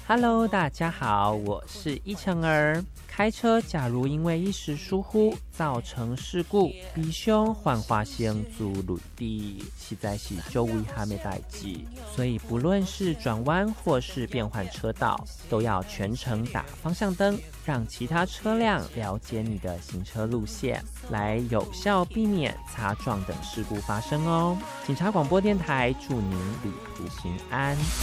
Hello， 大家好，我是依晨儿。开车假如因为一时疏忽造成事故，必须换花先做累的，实在是就危险的代志。所以不论是转弯或是变换车道，都要全程打方向灯，让其他车辆了解你的行车路线，来有效避免擦撞等事故发生哦。警察广播电台祝您旅途平安。